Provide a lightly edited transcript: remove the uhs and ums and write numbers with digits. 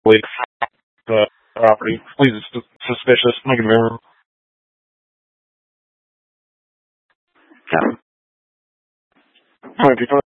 the property. Please, it's suspicious. Make it very. How many people